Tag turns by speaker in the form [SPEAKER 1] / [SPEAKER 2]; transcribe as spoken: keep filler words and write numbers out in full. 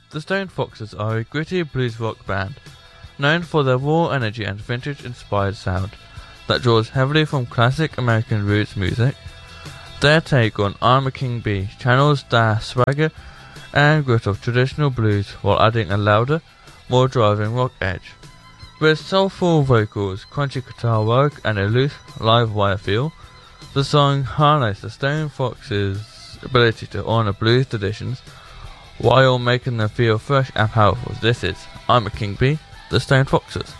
[SPEAKER 1] The Stone Foxes are a gritty blues rock band, known for their raw energy and vintage-inspired sound that draws heavily from classic American roots music. Their take on I'm a King Bee channels the swagger and grit of traditional blues while adding a louder, more driving rock edge. With soulful vocals, crunchy guitar work, and a loose, live wire feel, the song highlights the Stone Foxes' ability to honor blues traditions while making them feel fresh and powerful. This is I'm a King Bee, the Stone Foxes.